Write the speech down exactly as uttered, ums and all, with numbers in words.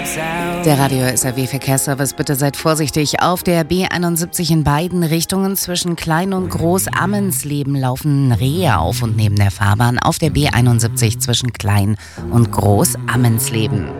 Der Radio S R W Verkehrsservice, bitte seid vorsichtig. Auf der B einundsiebzig in beiden Richtungen zwischen Klein- und Groß-Ammensleben laufen Rehe auf und neben der Fahrbahn. Auf der B einundsiebzig zwischen Klein- und Groß-Ammensleben.